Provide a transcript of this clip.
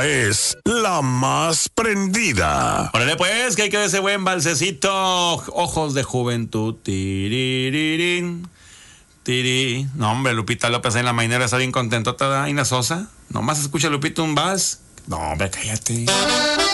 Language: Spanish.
Es la más prendida. Órale pues, que hay que ver ese buen balsecito. Ojos de juventud. Tiririrín. Tiri. No, hombre, Lupita López en la mañanera está bien contento. Toda Ina Sosa. Nomás escucha Lupita un vals. No, hombre, cállate.